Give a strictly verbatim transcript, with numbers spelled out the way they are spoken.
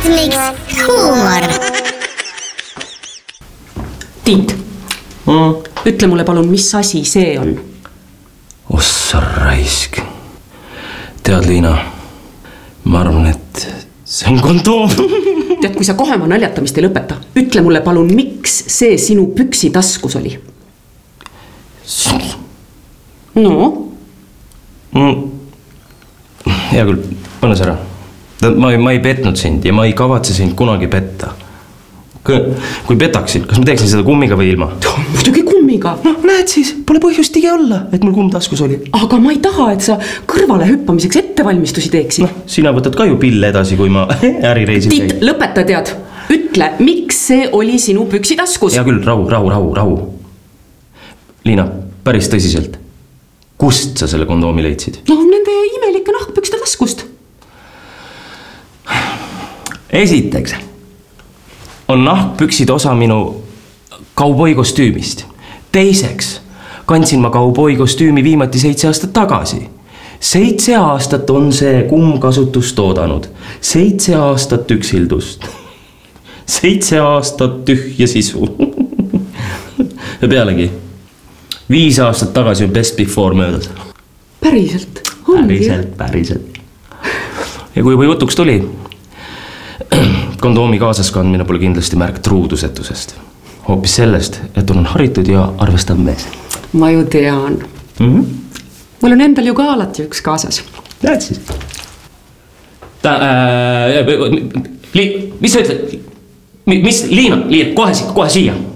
Netflix huumor. Tiit, mm. ütle mulle palun, mis asi see on? Ossa raisk. Tead, Liina, ma arvan, et see on kondoom. Tead, kui sa kohe oma naljatamist ei lõpeta, ütle mulle palun, miks see sinu püksi taskus oli? No? Mm. Hea küll, pane see ära. Ma ei, ma ei petnud sind ja ma ei kavatse sind kunagi petta. Kui petaksid, kas ma teeksin seda kummiga või ilma? Muidugi kummiga. No, näed siis, pole põhjust tige olla, et mul kumm taskus oli. Aga ma ei taha, et sa kõrvale hüppamiseks ettevalmistusi teeksid. No, sina võtad ka ju pille edasi, kui ma ärireisil käin. Tiit, lõpeta tead. Ütle, miks see oli sinu püksi taskus? Hea küll, rahu, rahu, rahu, rahu. Liina, päris tõsiselt. Kust sa selle kondoomi leidsid? No, nende imelike nahkpükside taskust. Esiteks on nahkpüksid osa minu kauboikostüümist. Teiseks kandsin ma kauboikostüümi viimati seitse aastat tagasi. Seitse aastat on see kumm kasutust toodanud. Seitse aastat üksildust. Seitse aastat tühja sisu. Ja pealegi, viis aastat tagasi on best before möödas. Päriselt? Päriselt, päriselt. Ja kui juba jutuks tuli, kondoomi kaasas kandmine pole kindlasti märk truudusetusest. Hoopis sellest, et on haritud ja arvestav mees. Ma ju tean. Mm-hmm. Mul on endal ju ka alati üks kaasas. Näed siis. Ta, äh, li, mis sa ütled? Mis, Liina, Liina, kohe, kohe siia.